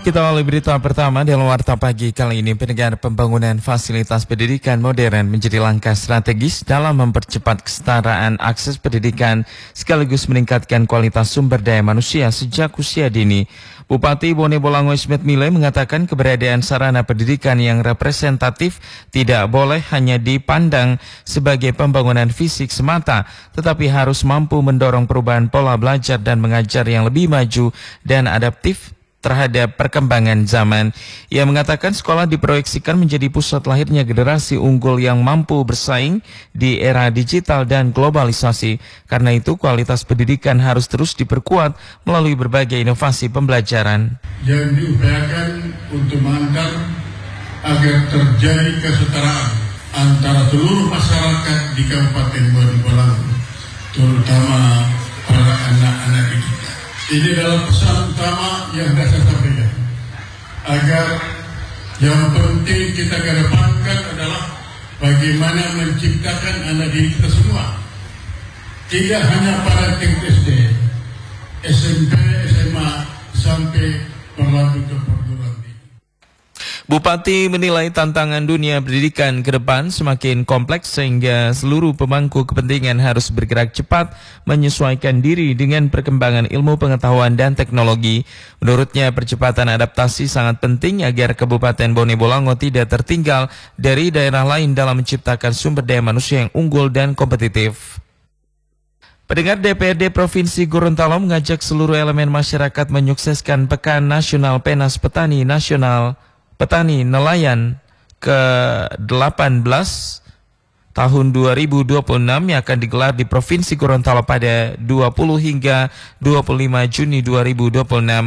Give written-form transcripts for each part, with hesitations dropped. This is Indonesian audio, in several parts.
Kita awali berita pertama dalam Warta Pagi kali ini. Pendengar, pembangunan fasilitas pendidikan modern menjadi langkah strategis dalam mempercepat kesetaraan akses pendidikan sekaligus meningkatkan kualitas sumber daya manusia sejak usia dini. Bupati Bone Bolango Ismet Mile mengatakan keberadaan sarana pendidikan yang representatif tidak boleh hanya dipandang sebagai pembangunan fisik semata, tetapi harus mampu mendorong perubahan pola belajar dan mengajar yang lebih maju dan adaptif terhadap perkembangan zaman. Ia mengatakan sekolah diproyeksikan menjadi pusat lahirnya generasi unggul yang mampu bersaing di era digital dan globalisasi. Karena itu kualitas pendidikan harus terus diperkuat melalui berbagai inovasi pembelajaran. Yang diupayakan untuk mengantar agar terjadi kesetaraan antara seluruh masyarakat di Kabupaten Bone Bolango, terutama para anak-anak kita. Ini adalah pesan utama yang saya sampaikan, agar yang penting kita kedepankan adalah bagaimana menciptakan anak didik kita semua, tidak hanya pada tingkat SD, SMP, SMA sampai berlanjut ke perguruan tinggi. Bupati menilai tantangan dunia pendidikan ke depan semakin kompleks sehingga seluruh pemangku kepentingan harus bergerak cepat menyesuaikan diri dengan perkembangan ilmu pengetahuan dan teknologi. Menurutnya percepatan adaptasi sangat penting agar Kabupaten Bone Bolango tidak tertinggal dari daerah lain dalam menciptakan sumber daya manusia yang unggul dan kompetitif. Pendengar, DPRD Provinsi Gorontalo mengajak seluruh elemen masyarakat menyukseskan Pekan Nasional Penas Petani Nelayan ke-18 tahun 2026 yang akan digelar di Provinsi Gorontalo pada 20 hingga 25 Juni 2026.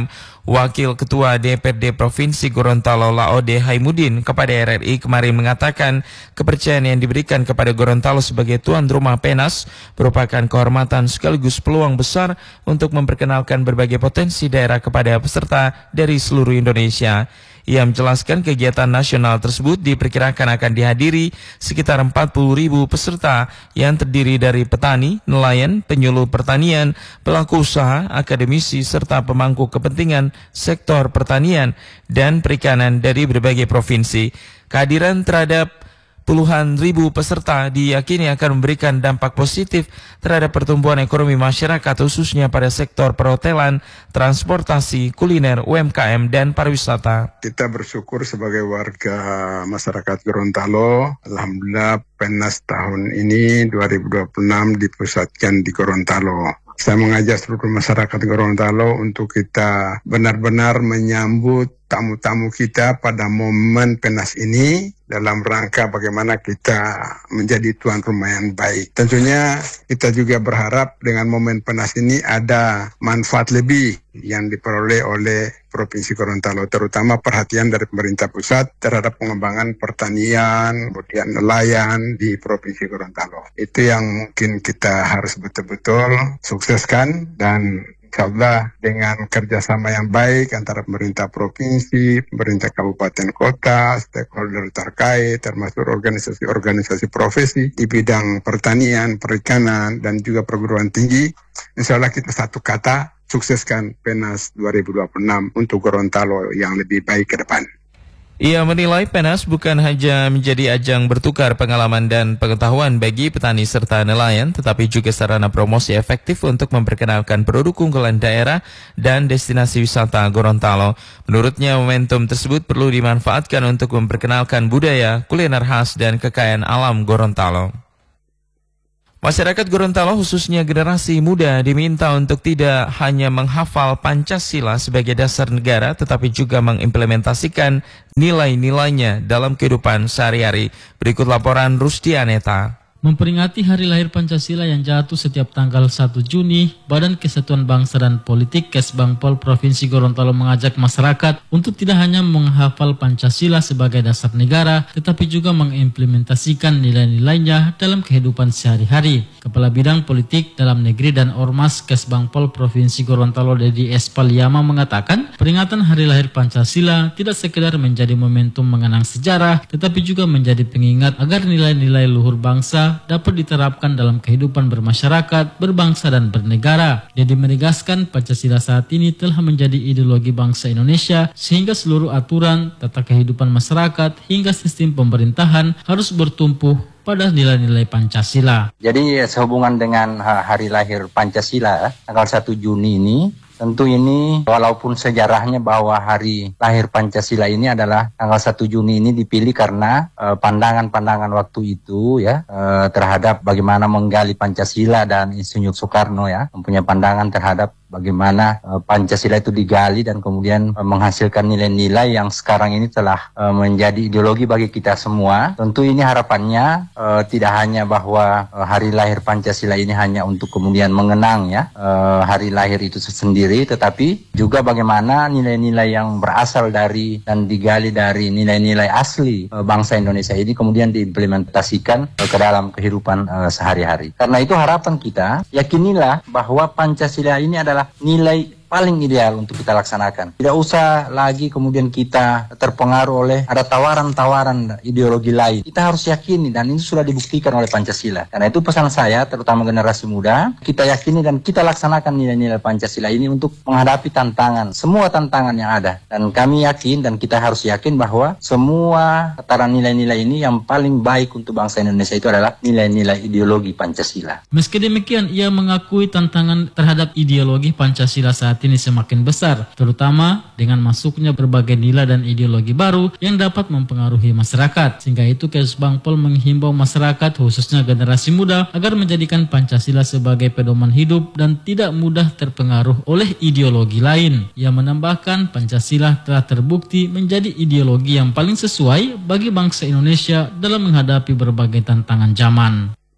Wakil Ketua DPRD Provinsi Gorontalo Laode Haimudin kepada RRI kemarin mengatakan kepercayaan yang diberikan kepada Gorontalo sebagai tuan rumah Penas merupakan kehormatan sekaligus peluang besar untuk memperkenalkan berbagai potensi daerah kepada peserta dari seluruh Indonesia. Ia menjelaskan kegiatan nasional tersebut diperkirakan akan dihadiri sekitar 40.000 peserta yang terdiri dari petani, nelayan, penyuluh pertanian, pelaku usaha, akademisi, serta pemangku kepentingan sektor pertanian dan perikanan dari berbagai provinsi. Kehadiran terhadap puluhan ribu peserta diyakini akan memberikan dampak positif terhadap pertumbuhan ekonomi masyarakat khususnya pada sektor perhotelan, transportasi, kuliner, UMKM, dan pariwisata. Kita bersyukur sebagai warga masyarakat Gorontalo, alhamdulillah Penas tahun ini 2026 dipusatkan di Gorontalo. Saya mengajak seluruh masyarakat Gorontalo untuk kita benar-benar menyambut tamu-tamu kita pada momen Penas ini dalam rangka bagaimana kita menjadi tuan rumah yang baik. Tentunya kita juga berharap dengan momen Penas ini ada manfaat lebih yang diperoleh oleh Provinsi Gorontalo, terutama perhatian dari pemerintah pusat terhadap pengembangan pertanian, kemudian nelayan di Provinsi Gorontalo. Itu yang mungkin kita harus betul-betul sukseskan, dan insyaallah dengan kerjasama yang baik antara pemerintah provinsi, pemerintah kabupaten kota, stakeholder terkait, termasuk organisasi-organisasi profesi di bidang pertanian, perikanan, dan juga perguruan tinggi, insyaallah kita satu kata, sukseskan Penas 2026 untuk Gorontalo yang lebih baik ke depan. Ia menilai Penas bukan hanya menjadi ajang bertukar pengalaman dan pengetahuan bagi petani serta nelayan, tetapi juga sarana promosi efektif untuk memperkenalkan produk unggulan daerah dan destinasi wisata Gorontalo. Menurutnya momentum tersebut perlu dimanfaatkan untuk memperkenalkan budaya, kuliner khas, dan kekayaan alam Gorontalo. Masyarakat Gorontalo khususnya generasi muda diminta untuk tidak hanya menghafal Pancasila sebagai dasar negara tetapi juga mengimplementasikan nilai-nilainya dalam kehidupan sehari-hari. Berikut laporan Rusdi Aneta. Memperingati hari lahir Pancasila yang jatuh setiap tanggal 1 Juni, Badan Kesatuan Bangsa dan Politik Kesbangpol Provinsi Gorontalo mengajak masyarakat untuk tidak hanya menghafal Pancasila sebagai dasar negara, tetapi juga mengimplementasikan nilai-nilainya dalam kehidupan sehari-hari. Kepala Bidang Politik Dalam Negeri dan Ormas Kesbangpol Provinsi Gorontalo Dedi Espaliama mengatakan, Peringatan Hari Lahir Pancasila tidak sekedar menjadi momentum mengenang sejarah, tetapi juga menjadi pengingat agar nilai-nilai luhur bangsa dapat diterapkan dalam kehidupan bermasyarakat, berbangsa dan bernegara. Dia menegaskan Pancasila saat ini telah menjadi ideologi bangsa Indonesia sehingga seluruh aturan, tata kehidupan masyarakat hingga sistem pemerintahan harus bertumpu pada nilai-nilai Pancasila. Jadi sehubungan dengan hari lahir Pancasila tanggal 1 Juni ini, tentu ini walaupun sejarahnya bahwa hari lahir Pancasila ini adalah tanggal 1 Juni ini dipilih karena pandangan-pandangan waktu itu ya terhadap bagaimana menggali Pancasila, dan Insinyur Soekarno ya mempunyai pandangan terhadap bagaimana Pancasila itu digali dan kemudian menghasilkan nilai-nilai yang sekarang ini telah menjadi ideologi bagi kita semua. Tentu ini harapannya tidak hanya bahwa hari lahir Pancasila ini hanya untuk kemudian mengenang ya hari lahir itu sendiri, tetapi juga bagaimana nilai-nilai yang berasal dari dan digali dari nilai-nilai asli bangsa Indonesia ini kemudian diimplementasikan ke dalam kehidupan sehari-hari. Karena itu harapan kita, yakinilah bahwa Pancasila ini adalah nilai paling ideal untuk kita laksanakan. Tidak usah lagi kemudian kita terpengaruh oleh ada tawaran-tawaran ideologi lain. Kita harus yakini, dan ini sudah dibuktikan oleh Pancasila. Karena itu pesan saya, terutama generasi muda, kita yakini dan kita laksanakan nilai-nilai Pancasila ini untuk menghadapi tantangan, semua tantangan yang ada. Dan kami yakin dan kita harus yakin bahwa semua tataran nilai-nilai ini yang paling baik untuk bangsa Indonesia itu adalah nilai-nilai ideologi Pancasila. Meski demikian, ia mengakui tantangan terhadap ideologi Pancasila saat ini semakin besar, terutama dengan masuknya berbagai nilai dan ideologi baru yang dapat mempengaruhi masyarakat. Sehingga itu Kesbangpol menghimbau masyarakat, khususnya generasi muda, agar menjadikan Pancasila sebagai pedoman hidup dan tidak mudah terpengaruh oleh ideologi lain. Ia menambahkan Pancasila telah terbukti menjadi ideologi yang paling sesuai bagi bangsa Indonesia dalam menghadapi berbagai tantangan zaman.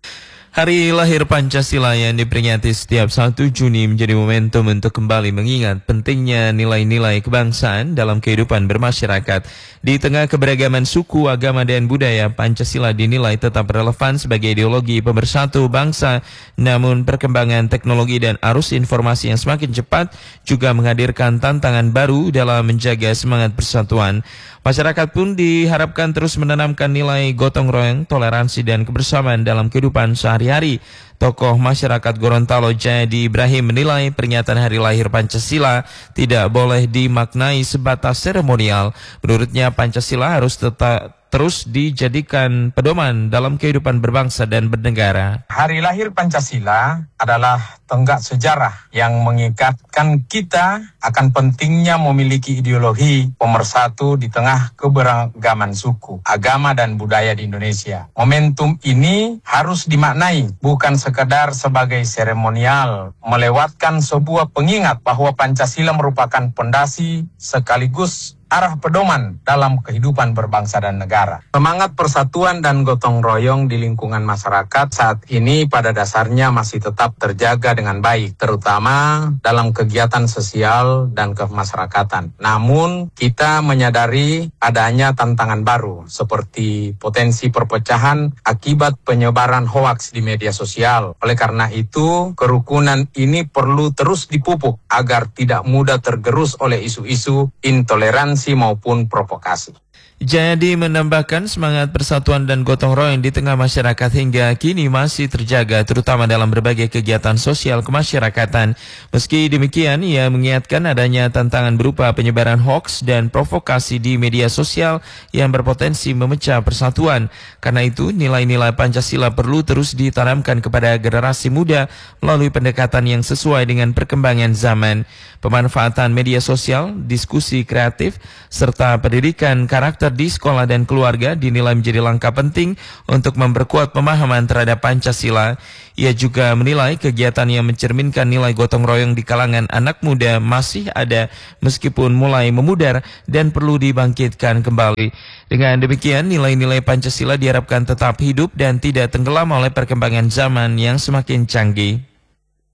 Hari lahir Pancasila yang diperingati setiap 1 Juni menjadi momentum untuk kembali mengingat pentingnya nilai-nilai kebangsaan dalam kehidupan bermasyarakat. Di tengah keberagaman suku, agama, dan budaya, Pancasila dinilai tetap relevan sebagai ideologi pemersatu bangsa. Namun perkembangan teknologi dan arus informasi yang semakin cepat juga menghadirkan tantangan baru dalam menjaga semangat persatuan. Masyarakat pun diharapkan terus menanamkan nilai gotong royong, toleransi, dan kebersamaan dalam kehidupan sehari-hari. Tokoh masyarakat Gorontalo Jayadi Ibrahim menilai peringatan Hari Lahir Pancasila tidak boleh dimaknai sebatas seremonial. Menurutnya Pancasila harus terus dijadikan pedoman dalam kehidupan berbangsa dan bernegara. Hari lahir Pancasila adalah tonggak sejarah yang mengikatkan kita akan pentingnya memiliki ideologi pemersatu di tengah keberagaman suku, agama, dan budaya di Indonesia. Momentum ini harus dimaknai bukan sekedar sebagai seremonial, melewatkan sebuah pengingat bahwa Pancasila merupakan pondasi sekaligus arah pedoman dalam kehidupan berbangsa dan negara. Semangat persatuan dan gotong royong di lingkungan masyarakat saat ini pada dasarnya masih tetap terjaga dengan baik, terutama dalam kegiatan sosial dan kemasyarakatan. Namun, kita menyadari adanya tantangan baru, seperti potensi perpecahan akibat penyebaran hoaks di media sosial. Oleh karena itu, kerukunan ini perlu terus dipupuk agar tidak mudah tergerus oleh isu-isu intoleransi maupun provokasi. Jadi menambahkan semangat persatuan dan gotong royong di tengah masyarakat hingga kini masih terjaga, terutama dalam berbagai kegiatan sosial kemasyarakatan. Meski demikian, ia mengingatkan adanya tantangan berupa penyebaran hoaks dan provokasi di media sosial yang berpotensi memecah persatuan. Karena itu, nilai-nilai Pancasila perlu terus ditanamkan kepada generasi muda melalui pendekatan yang sesuai dengan perkembangan zaman. Pemanfaatan media sosial, diskusi kreatif, serta pendidikan karakter di sekolah dan keluarga dinilai menjadi langkah penting untuk memperkuat pemahaman terhadap Pancasila. Ia juga menilai kegiatan yang mencerminkan nilai gotong royong di kalangan anak muda masih ada meskipun mulai memudar dan perlu dibangkitkan kembali. Dengan demikian, nilai-nilai Pancasila diharapkan tetap hidup dan tidak tenggelam oleh perkembangan zaman yang semakin canggih.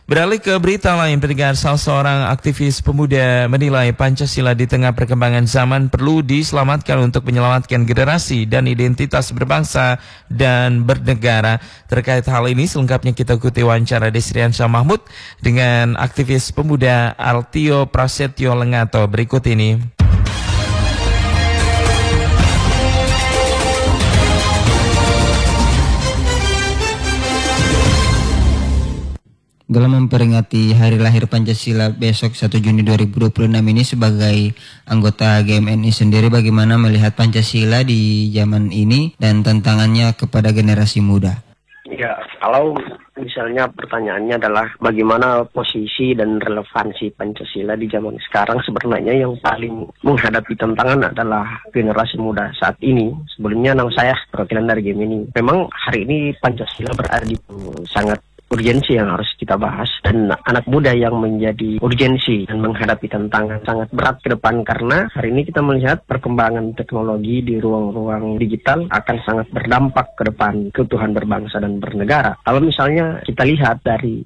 Beralih ke berita lain, pendengar, salah seorang aktivis pemuda menilai Pancasila di tengah perkembangan zaman perlu diselamatkan untuk menyelamatkan generasi dan identitas berbangsa dan bernegara. Terkait hal ini, selengkapnya kita ikuti wawancara Desriansyah Mahmud dengan aktivis pemuda Altio Prasetyo Lengato berikut ini. Dalam memperingati hari lahir Pancasila besok 1 Juni 2026 ini, sebagai anggota GMNI sendiri, bagaimana melihat Pancasila di zaman ini dan tantangannya kepada generasi muda? Ya, kalau misalnya pertanyaannya adalah bagaimana posisi dan relevansi Pancasila di zaman sekarang, sebenarnya yang paling menghadapi tantangan adalah generasi muda saat ini. Sebelumnya nama saya perwakilan dari GMNI. Memang hari ini Pancasila berada di sangat urgensi yang harus kita bahas, dan anak muda yang menjadi urgensi dan menghadapi tantangan sangat berat ke depan, karena hari ini kita melihat perkembangan teknologi di ruang-ruang digital akan sangat berdampak ke depan keutuhan berbangsa dan bernegara. Kalau misalnya kita lihat dari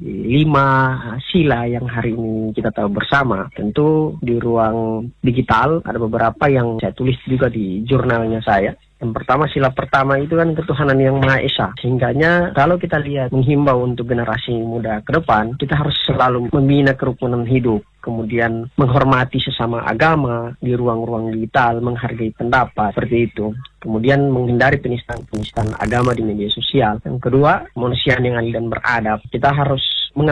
5 sila yang hari ini kita tahu bersama, tentu di ruang digital ada beberapa yang saya tulis juga di jurnalnya saya. Yang pertama, sila pertama itu kan ketuhanan yang Maha Esa. Sehingganya kalau kita lihat menghimbau untuk generasi muda ke depan, kita harus selalu membina kerukunan hidup, kemudian menghormati sesama agama di ruang-ruang digital, menghargai pendapat, seperti itu. Kemudian menghindari penistaan agama di media sosial. Yang kedua, kemanusiaan yang adil dan beradab. Kita harus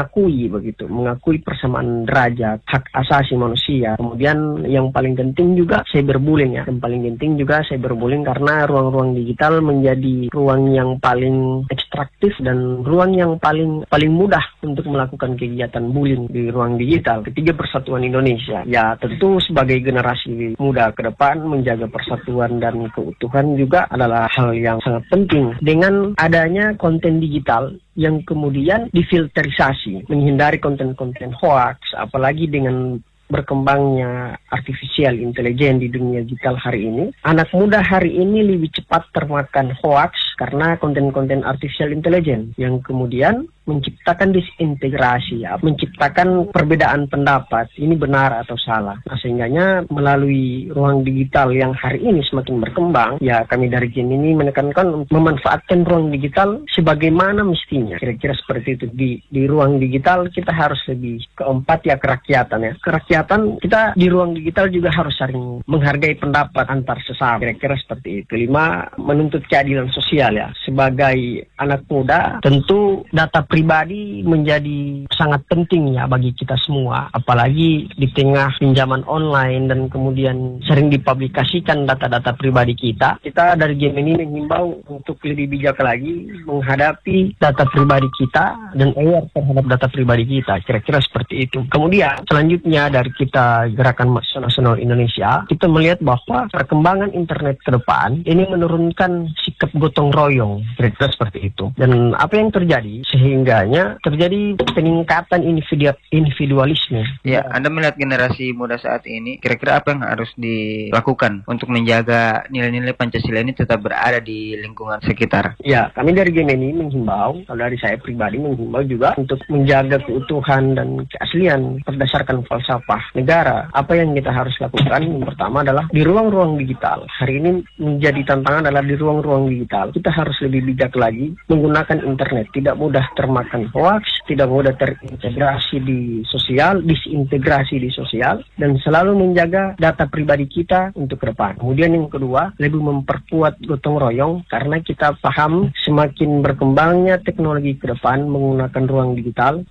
mengakui persamaan derajat, hak asasi manusia. Kemudian yang paling penting juga cyberbullying ya. Yang paling penting juga cyberbullying, karena ruang-ruang digital menjadi ruang yang paling ekstraktif dan ruang yang paling mudah untuk melakukan kegiatan bullying di ruang digital. Ketiga, persatuan Indonesia. Ya, tentu sebagai generasi muda ke depan, menjaga persatuan dan keutuhan juga adalah hal yang sangat penting. Dengan adanya konten digital yang kemudian difilterisasi, menghindari konten-konten hoax, apalagi dengan berkembangnya artificial intelligence di dunia digital hari ini, anak muda hari ini lebih cepat termakan hoax karena konten-konten artificial intelligence yang kemudian menciptakan disintegrasi, menciptakan perbedaan pendapat, ini benar atau salah. Nah, sehingganya melalui ruang digital yang hari ini semakin berkembang, ya kami dari GIN ini menekankan memanfaatkan ruang digital sebagaimana mestinya. Kira-kira seperti itu. Di ruang digital kita harus lebih keempat ya kerakyatan ya. Kerakyatan kita di ruang digital juga harus saling menghargai pendapat antar sesama. Kira-kira seperti itu. 5, menuntut keadilan sosial ya. Sebagai anak muda, tentu data pribadi menjadi sangat penting ya bagi kita semua, apalagi di tengah pinjaman online dan kemudian sering dipublikasikan data-data pribadi kita. Kita dari GMNI menghimbau untuk lebih bijak lagi menghadapi data pribadi kita dan aware terhadap data pribadi kita. Kira-kira seperti itu. Kemudian selanjutnya dari kita Gerakan Mahasiswa Nasional Indonesia, kita melihat bahwa perkembangan internet ke depan ini menurunkan sikap gotong royong. Kira-kira seperti itu. Dan apa yang terjadi? Sehingganya terjadi peningkatan individualisme. Ya, Anda melihat generasi muda saat ini, kira-kira apa yang harus dilakukan untuk menjaga nilai-nilai Pancasila ini tetap berada di lingkungan sekitar? Ya, kami dari GMNI menghimbau, kalau dari saya pribadi menghimbau juga untuk menjaga keutuhan dan keaslian berdasarkan falsafah negara. Apa yang kita harus lakukan? Yang pertama adalah di ruang-ruang digital. Hari ini menjadi tantangan adalah di ruang-ruang digital. Kita harus lebih bijak lagi menggunakan internet. Tidak mudah termakan hoax, tidak mudah terintegrasi di sosial, disintegrasi di sosial, dan selalu menjaga data pribadi kita untuk ke depan. Kemudian yang kedua, lebih memperkuat gotong royong, karena kita paham semakin berkembangnya teknologi ke depan menggunakan ruang digital,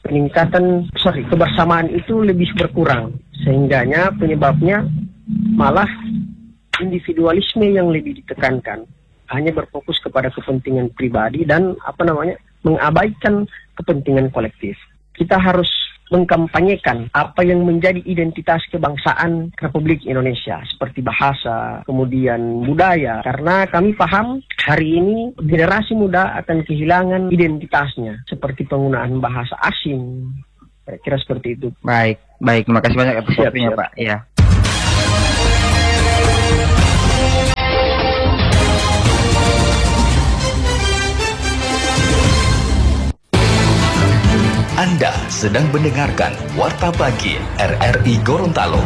kebersamaan itu lebih berkurang. Sehingganya penyebabnya malah individualisme yang lebih ditekankan. Hanya berfokus kepada kepentingan pribadi dan mengabaikan kepentingan kolektif. Kita harus mengkampanyekan apa yang menjadi identitas kebangsaan Republik Indonesia, seperti bahasa, kemudian budaya. Karena kami paham hari ini generasi muda akan kehilangan identitasnya, seperti penggunaan bahasa asing. Kira-kira seperti itu. Baik. Terima kasih banyak atas waktunya, Pak. Iya. Anda sedang mendengarkan Warta Pagi RRI Gorontalo.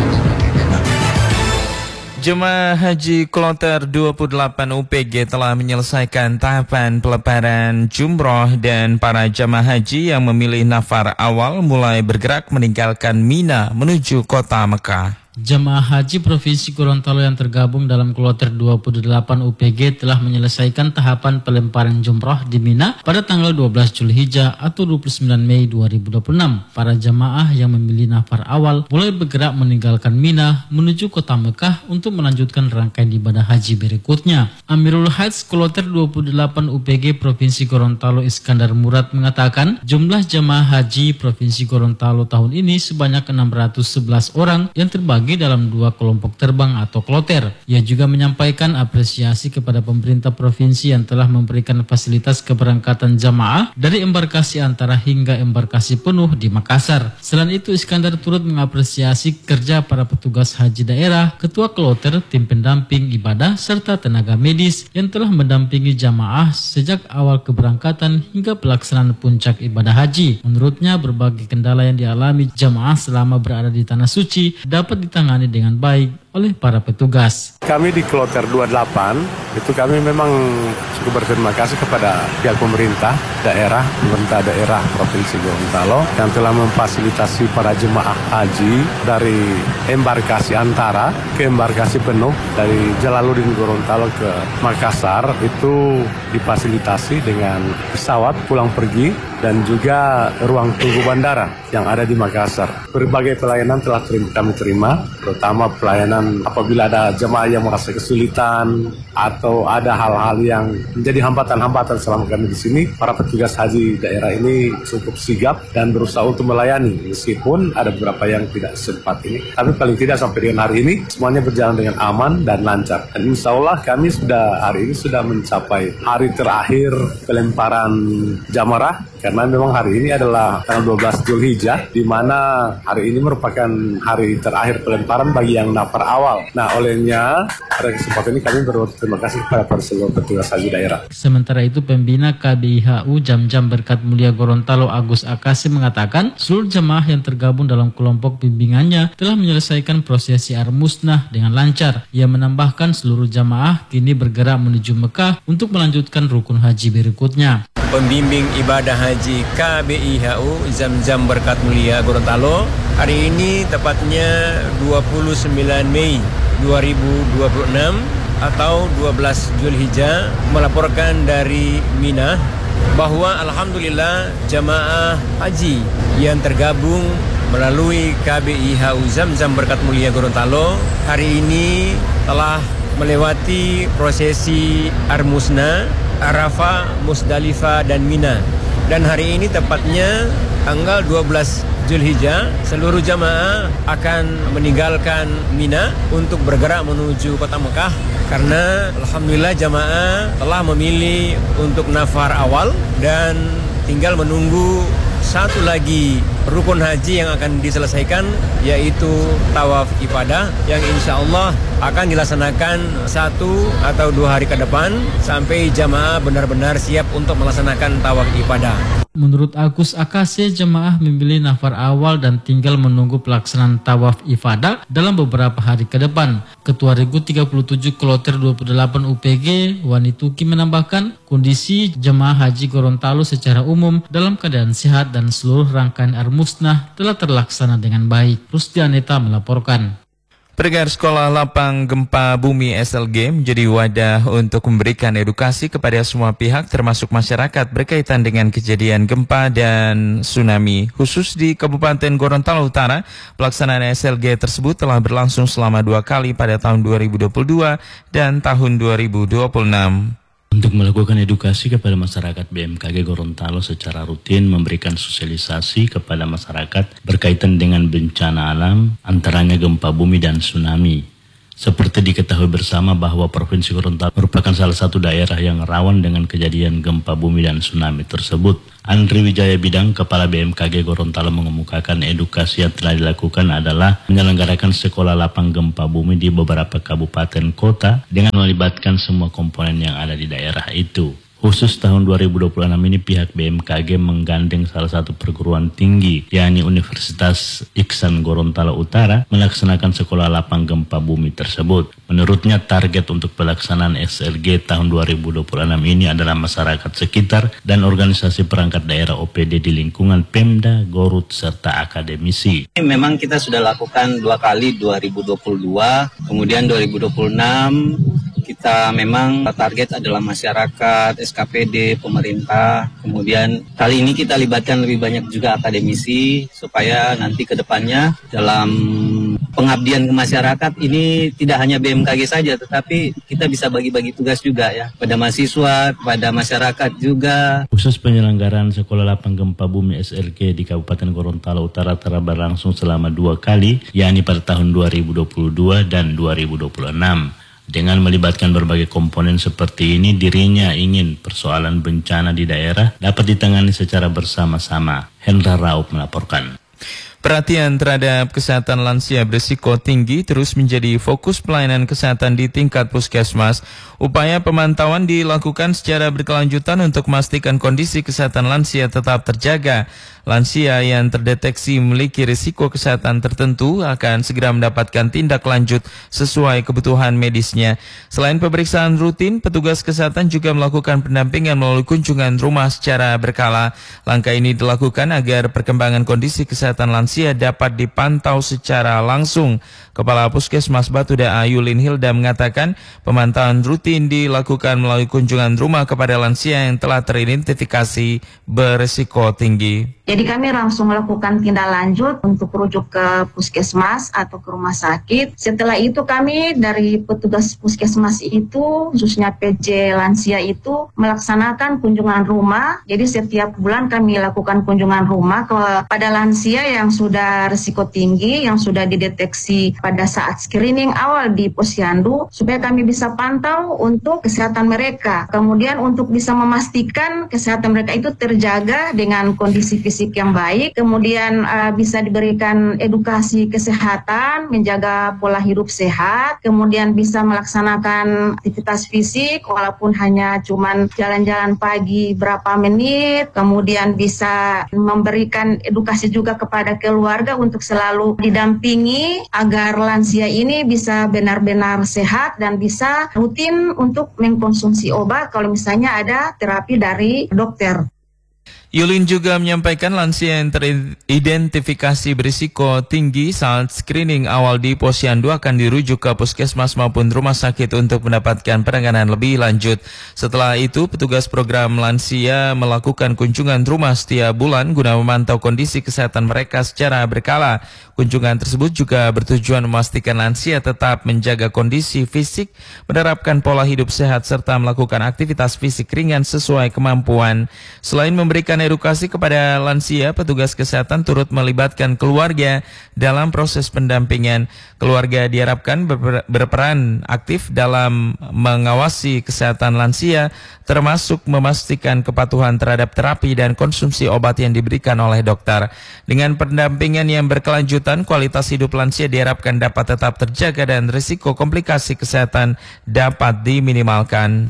Jemaah Haji Kloter 28 UPG telah menyelesaikan tahapan pelebaran jumroh dan para jemaah haji yang memilih nafar awal mulai bergerak meninggalkan Mina menuju kota Mekah. Jemaah haji Provinsi Gorontalo yang tergabung dalam Kloter 28 UPG telah menyelesaikan tahapan pelemparan jumroh di Mina pada tanggal 12 Zulhijjah atau 29 Mei 2026. Para jemaah yang memilih nafar awal mulai bergerak meninggalkan Mina menuju kota Mekah untuk melanjutkan rangkaian ibadah haji berikutnya. Amirul Hajj Kloter 28 UPG Provinsi Gorontalo Iskandar Murad mengatakan jumlah jemaah haji Provinsi Gorontalo tahun ini sebanyak 611 orang yang terbagi dalam 2 kelompok terbang atau kloter. Ia juga menyampaikan apresiasi kepada pemerintah provinsi yang telah memberikan fasilitas keberangkatan jamaah dari embarkasi antara hingga embarkasi penuh di Makassar. Selain itu, Iskandar turut mengapresiasi kerja para petugas haji daerah, ketua kloter, tim pendamping ibadah, serta tenaga medis yang telah mendampingi jamaah sejak awal keberangkatan hingga pelaksanaan puncak ibadah haji. Menurutnya, berbagai kendala yang dialami jamaah selama berada di Tanah Suci dapat ditangani dengan baik oleh para petugas. Kami di Kloter 28 itu kami memang cukup berterima kasih kepada pihak pemerintah daerah Provinsi Gorontalo yang telah memfasilitasi para jemaah haji dari embarkasi antara ke embarkasi penuh dari Jalaluddin Gorontalo ke Makassar itu difasilitasi dengan pesawat pulang pergi dan juga ruang tunggu bandara yang ada di Makassar. Berbagai pelayanan telah kami terima, terutama pelayanan apabila ada jemaah yang merasa kesulitan atau ada hal-hal yang menjadi hambatan-hambatan selama kami di sini. Para petugas haji daerah ini cukup sigap dan berusaha untuk melayani meskipun ada beberapa yang tidak sempat ini. Tapi paling tidak sampai dengan hari ini semuanya berjalan dengan aman dan lancar. Dan insya Allah kami hari ini sudah mencapai hari terakhir pelemparan jamarah karena memang hari ini adalah tanggal 12 Zulhijjah di mana hari ini merupakan hari terakhir pelemparan bagi yang nafar awal. Nah, olehnya pada kesempatan ini kami berterima kasih kepada para seluruh petugas haji daerah. Sementara itu, pembina KBIHU Jam-Jam Berkat Mulia Gorontalo Agus Akasi mengatakan seluruh jemaah yang tergabung dalam kelompok bimbingannya telah menyelesaikan prosesi Armusnah dengan lancar. Ia menambahkan seluruh jemaah kini bergerak menuju Mekah untuk melanjutkan rukun haji berikutnya. Pembimbing ibadah haji KBIHU Jam-Jam Berkat Mulia Gorontalo hari ini tepatnya 29 Mei 2026 atau 12 Zulhijjah melaporkan dari Mina bahwa alhamdulillah jamaah haji yang tergabung melalui KBIHU Jam-Jam Berkat Mulia Gorontalo hari ini telah melewati prosesi Armusna, Arafah, Musdalifah, dan Mina. Dan hari ini tepatnya tanggal 12 Zulhijjah, seluruh jamaah akan meninggalkan Mina untuk bergerak menuju kota Mekah karena alhamdulillah jamaah telah memilih untuk nafar awal dan tinggal menunggu satu lagi rukun haji yang akan diselesaikan yaitu tawaf ibadah yang insya Allah akan dilaksanakan 1 atau 2 hari ke depan sampai jamaah benar-benar siap untuk melaksanakan tawaf ibadah. Menurut Agus Akase, jemaah memilih nafar awal dan tinggal menunggu pelaksanaan tawaf ifadah dalam beberapa hari ke depan. Ketua Regu 37 Kloter 28 UPG, Wani Tuki menambahkan, kondisi jemaah haji Gorontalo secara umum dalam keadaan sehat dan seluruh rangkaian Armusnah telah terlaksana dengan baik. Rusdi Aneta melaporkan. Pendengar, Sekolah Lapang Gempa Bumi SLG menjadi wadah untuk memberikan edukasi kepada semua pihak termasuk masyarakat berkaitan dengan kejadian gempa dan tsunami. Khusus di Kabupaten Gorontalo Utara, pelaksanaan SLG tersebut telah berlangsung selama 2 kali pada tahun 2022 dan tahun 2026. Untuk melakukan edukasi kepada masyarakat BMKG Gorontalo secara rutin memberikan sosialisasi kepada masyarakat berkaitan dengan bencana alam, antaranya gempa bumi dan tsunami. Seperti diketahui bersama bahwa Provinsi Gorontalo merupakan salah satu daerah yang rawan dengan kejadian gempa bumi dan tsunami tersebut. Andri Wijaya Bidang, Kepala BMKG Gorontalo mengemukakan edukasi yang telah dilakukan adalah menyelenggarakan sekolah lapang gempa bumi di beberapa kabupaten kota dengan melibatkan semua komponen yang ada di daerah itu. Khusus tahun 2026 ini pihak BMKG menggandeng salah satu perguruan tinggi, yakni Universitas Iksan Gorontalo Utara, melaksanakan sekolah lapang gempa bumi tersebut. Menurutnya target untuk pelaksanaan SLG tahun 2026 ini adalah masyarakat sekitar dan organisasi perangkat daerah OPD di lingkungan Pemda, Gorut, serta akademisi. Memang kita sudah lakukan 2 kali 2022, kemudian 2026 kita memang target adalah masyarakat, SKPD, pemerintah. Kemudian kali ini kita libatkan lebih banyak juga akademisi supaya nanti ke depannya dalam pengabdian ke masyarakat ini tidak hanya BMKG saja, tetapi kita bisa bagi-bagi tugas juga ya pada mahasiswa, pada masyarakat juga. Khusus penyelenggaraan sekolah lapang gempa bumi SLG di Kabupaten Gorontalo Utara telah berlangsung selama 2 kali, yakni pada tahun 2022 dan 2026. Dengan melibatkan berbagai komponen seperti ini, dirinya ingin persoalan bencana di daerah dapat ditangani secara bersama-sama. Hendra Raup melaporkan. Perhatian terhadap kesehatan lansia berisiko tinggi terus menjadi fokus pelayanan kesehatan di tingkat puskesmas. Upaya pemantauan dilakukan secara berkelanjutan untuk memastikan kondisi kesehatan lansia tetap terjaga. Lansia yang terdeteksi memiliki risiko kesehatan tertentu akan segera mendapatkan tindak lanjut sesuai kebutuhan medisnya. Selain pemeriksaan rutin, petugas kesehatan juga melakukan pendampingan melalui kunjungan rumah secara berkala. Langkah ini dilakukan agar perkembangan kondisi kesehatan lansia dapat dipantau secara langsung. Kepala Puskesmas Batuda Yulin Hilda mengatakan pemantauan rutin dilakukan melalui kunjungan rumah kepada lansia yang telah teridentifikasi berisiko tinggi. Jadi kami langsung melakukan tindak lanjut untuk rujuk ke puskesmas atau ke rumah sakit. Setelah itu kami dari petugas puskesmas itu, khususnya PJ lansia itu, melaksanakan kunjungan rumah. Jadi setiap bulan kami lakukan kunjungan rumah kepada lansia yang sudah risiko tinggi, yang sudah dideteksi pada saat screening awal di Posyandu, supaya kami bisa pantau untuk kesehatan mereka. Kemudian untuk bisa memastikan kesehatan mereka itu terjaga dengan kondisi fisik yang baik, kemudian bisa diberikan edukasi kesehatan, menjaga pola hidup sehat, kemudian bisa melaksanakan aktivitas fisik walaupun hanya cuman jalan-jalan pagi berapa menit, kemudian bisa memberikan edukasi juga kepada keluarga untuk selalu didampingi agar lansia ini bisa benar-benar sehat dan bisa rutin untuk mengkonsumsi obat kalau misalnya ada terapi dari dokter. Yulin juga menyampaikan lansia yang teridentifikasi berisiko tinggi saat screening awal di Posyandu akan dirujuk ke puskesmas maupun rumah sakit untuk mendapatkan penanganan lebih lanjut. Setelah itu, petugas program lansia melakukan kunjungan rumah setiap bulan guna memantau kondisi kesehatan mereka secara berkala. Kunjungan tersebut juga bertujuan memastikan lansia tetap menjaga kondisi fisik, menerapkan pola hidup sehat, serta melakukan aktivitas fisik ringan sesuai kemampuan. Selain memberikan edukasi kepada lansia, petugas kesehatan turut melibatkan keluarga dalam proses pendampingan. Keluarga diharapkan berperan aktif dalam mengawasi kesehatan lansia, termasuk memastikan kepatuhan terhadap terapi dan konsumsi obat yang diberikan oleh dokter. Dengan pendampingan yang berkelanjutan, kualitas hidup lansia diharapkan dapat tetap terjaga dan risiko komplikasi kesehatan dapat diminimalkan.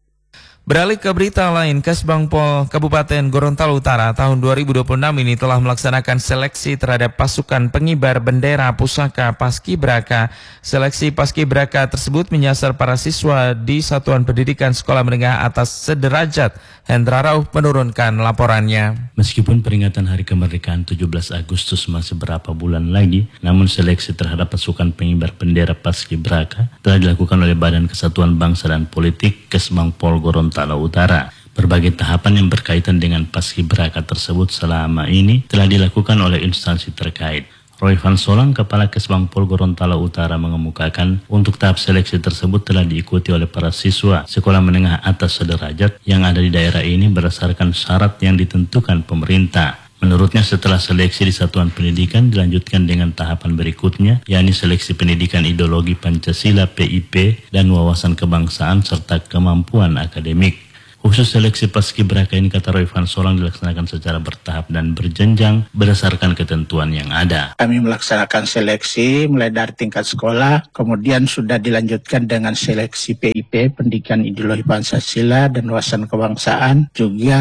Beralih ke berita lain, Kesbangpol Kabupaten Gorontalo Utara tahun 2026 ini telah melaksanakan seleksi terhadap pasukan pengibar bendera pusaka Paskibraka. Seleksi Paskibraka tersebut menyasar para siswa di Satuan Pendidikan Sekolah Menengah Atas Sederajat. Hendra Rauh menurunkan laporannya. Meskipun peringatan Hari Kemerdekaan 17 Agustus masih berapa bulan lagi, namun seleksi terhadap pasukan pengibar bendera Paskibraka telah dilakukan oleh Badan Kesatuan Bangsa dan Politik Kesbangpol Gorontalo Utara. Berbagai tahapan yang berkaitan dengan Paskibraka tersebut selama ini telah dilakukan oleh instansi terkait. Roy Van Solang, Kepala Kesbangpol Gorontalo Utara mengemukakan untuk tahap seleksi tersebut telah diikuti oleh para siswa sekolah menengah atas sederajat yang ada di daerah ini berdasarkan syarat yang ditentukan pemerintah. Menurutnya setelah seleksi di Satuan Pendidikan dilanjutkan dengan tahapan berikutnya, yakni seleksi pendidikan ideologi Pancasila PIP dan wawasan kebangsaan serta kemampuan akademik. Khusus seleksi paskibraka ini, kata Roy Van Solang, dilaksanakan secara bertahap dan berjenjang berdasarkan ketentuan yang ada. Kami melaksanakan seleksi mulai dari tingkat sekolah, kemudian sudah dilanjutkan dengan seleksi PIP, Pendidikan Ideologi Pancasila dan Wawasan Kebangsaan, juga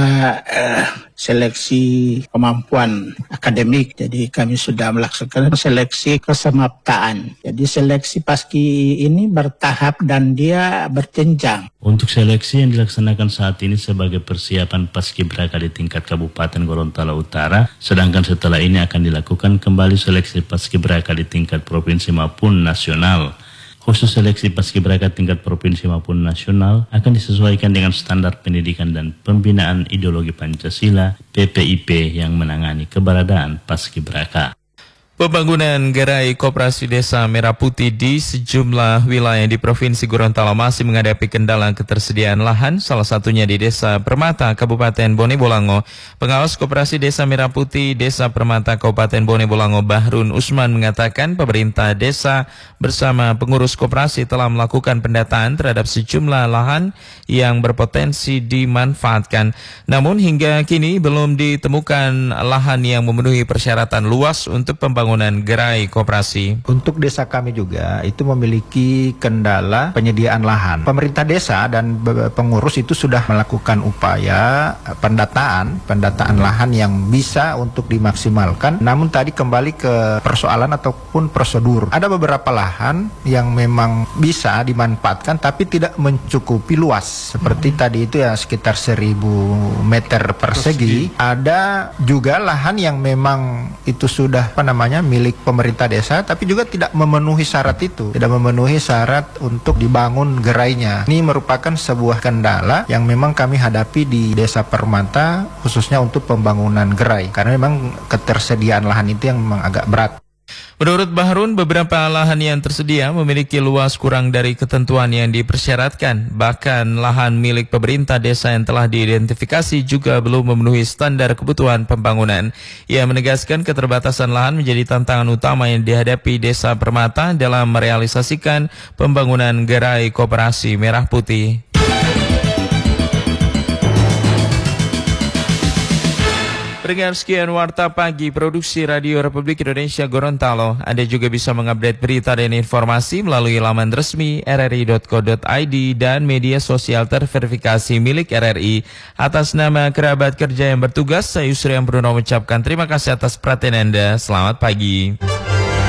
seleksi kemampuan akademik. Jadi kami sudah melaksanakan seleksi kesemaptaan. Jadi seleksi paski ini bertahap dan dia berjenjang. Untuk seleksi yang dilaksanakan saat ini sebagai persiapan paskibraka di tingkat Kabupaten Gorontalo Utara, sedangkan setelah ini akan dilakukan kembali seleksi paskibraka di tingkat provinsi maupun nasional. Khusus seleksi paskibraka tingkat provinsi maupun nasional akan disesuaikan dengan standar pendidikan dan pembinaan ideologi Pancasila PPIP yang menangani keberadaan paskibraka. Pembangunan gerai koperasi desa Merah Putih di sejumlah wilayah di Provinsi Gorontalo masih menghadapi kendala ketersediaan lahan, salah satunya di Desa Permata, Kabupaten Bone Bolango. Pengawas Koperasi Desa Merah Putih, Desa Permata, Kabupaten Bone Bolango, Bahrun Usman mengatakan pemerintah desa bersama pengurus koperasi telah melakukan pendataan terhadap sejumlah lahan yang berpotensi dimanfaatkan. Namun hingga kini belum ditemukan lahan yang memenuhi persyaratan luas untuk pembangunan gerai koperasi. Untuk desa kami juga itu memiliki kendala penyediaan lahan. Pemerintah desa dan pengurus itu sudah melakukan upaya pendataan lahan yang bisa untuk dimaksimalkan. Namun tadi kembali ke persoalan ataupun prosedur. Ada beberapa lahan yang memang bisa dimanfaatkan tapi tidak mencukupi luas. Seperti tadi itu ya sekitar 1000 meter persegi. Ada juga lahan yang memang itu sudah milik pemerintah desa tapi juga tidak memenuhi syarat itu, tidak memenuhi syarat untuk dibangun gerainya. Ini merupakan sebuah kendala yang memang kami hadapi di Desa Permata khususnya untuk pembangunan gerai karena memang ketersediaan lahan itu yang memang agak berat. Menurut Bahrun, beberapa lahan yang tersedia memiliki luas kurang dari ketentuan yang dipersyaratkan. Bahkan lahan milik pemerintah desa yang telah diidentifikasi juga belum memenuhi standar kebutuhan pembangunan. Ia menegaskan keterbatasan lahan menjadi tantangan utama yang dihadapi Desa Permata dalam merealisasikan pembangunan gerai koperasi Merah Putih. Pendengar, sekian Warta Pagi Produksi Radio Republik Indonesia Gorontalo. Anda juga bisa mengupdate berita dan informasi melalui laman resmi rri.co.id dan media sosial terverifikasi milik RRI. Atas nama kerabat kerja yang bertugas, saya Yusri yang Bruno mengucapkan terima kasih atas perhatian Anda. Selamat pagi.